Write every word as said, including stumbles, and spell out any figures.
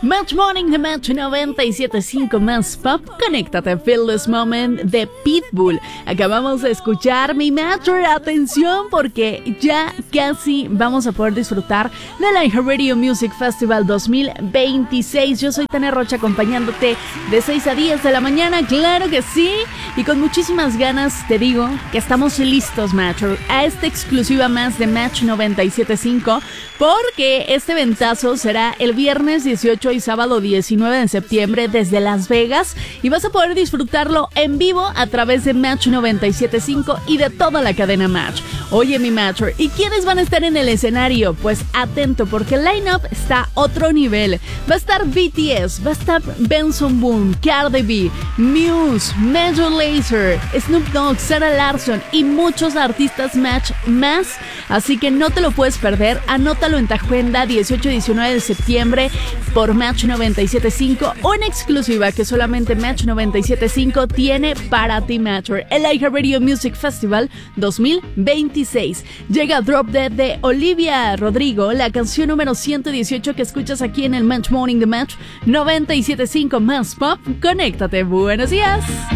Match Morning de Match noventa y siete punto cinco más Pop. Conéctate, Feel This Moment de Pitbull. Acabamos de escuchar mi Matcher. Atención, porque ya casi vamos a poder disfrutar del iHeartRadio Music Festival dos mil veintiséis. Yo soy Tania Rocha, acompañándote de seis a diez de la mañana, claro que sí. Y con muchísimas ganas te digo que estamos listos, Matcher, a esta exclusiva más de Match noventa y siete punto cinco, porque este ventazo será el viernes dieciocho y sábado diecinueve de septiembre desde Las Vegas, y vas a poder disfrutarlo en vivo a través de Match noventa y siete punto cinco y de toda la cadena Match. Oye, mi Matcher, ¿y quiénes van a estar en el escenario? Pues atento, porque el line-up está a otro nivel. Va a estar B T S, va a estar Benson Boone, Cardi B, Muse, Major Lazer, Snoop Dogg, Sarah Larsson y muchos artistas Match más. Así que no te lo puedes perder. Anótalo en tu agenda, dieciocho y diecinueve de septiembre por Match noventa y siete punto cinco, o en exclusiva que solamente Match noventa y siete punto cinco tiene para ti, Matcher. El iHeartRadio Music Festival dos mil veintiséis. Llega Drop Dead de Olivia Rodrigo, la canción número ciento dieciocho que escuchas aquí en el Match Morning de Match noventa y siete punto cinco más Pop. Conéctate, buenos días.